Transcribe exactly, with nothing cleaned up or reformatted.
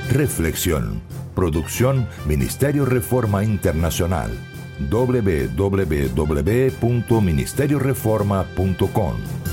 Reflexión. Producción Ministerio Reforma Internacional. doble u doble u doble u punto ministerio reforma punto com